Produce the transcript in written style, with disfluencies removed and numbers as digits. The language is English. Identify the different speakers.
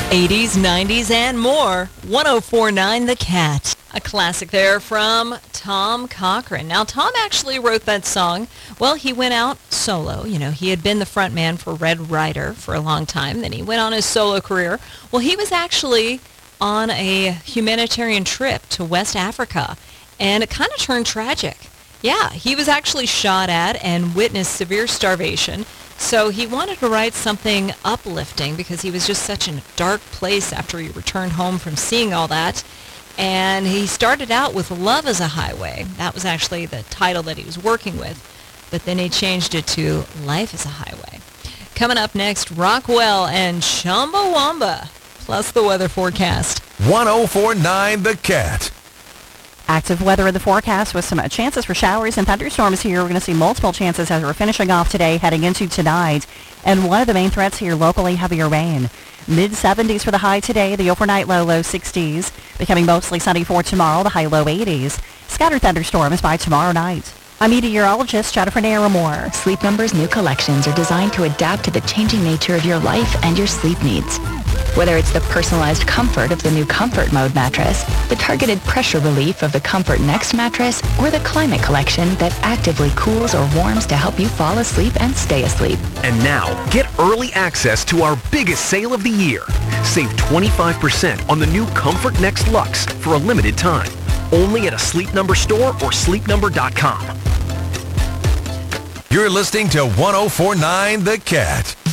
Speaker 1: 80s, 90s, and more. 104.9 The Cat. A classic there from Tom Cochrane. Now, Tom actually wrote that song. Well, he went out solo. You know, he had been the front man for Red Rider for a long time. Then he went on his solo career. Well, he was actually on a humanitarian trip to West Africa, and it kind of turned tragic. Yeah, he was actually shot at and witnessed severe starvation. So he wanted to write something uplifting because he was just such in a dark place after he returned home from seeing all that. And he started out with Love is a Highway. That was actually the title that he was working with. But then he changed it to Life is a Highway. Coming up next, Rockwell and Chumbawamba, plus the weather forecast.
Speaker 2: 104.9 The Cat.
Speaker 3: Active weather in the forecast with some chances for showers and thunderstorms here. We're going to see multiple chances as we're finishing off today, heading into tonight. And one of the main threats here locally, heavier rain. Mid-70s for the high today, the overnight low 60s. Becoming mostly sunny for tomorrow, the high low 80s. Scattered thunderstorms by tomorrow night. I'm meteorologist Jennifer Naramore.
Speaker 4: Sleep Number's new collections are designed to adapt to the changing nature of your life and your sleep needs. Whether it's the personalized comfort of the new Comfort Mode mattress, the targeted pressure relief of the Comfort Next mattress, or the Climate Collection that actively cools or warms to help you fall asleep and stay asleep.
Speaker 5: And now, get early access to our biggest sale of the year. Save 25% on the new Comfort Next Luxe for a limited time. Only at a Sleep Number store or sleepnumber.com.
Speaker 2: You're listening to 104.9 The Cat.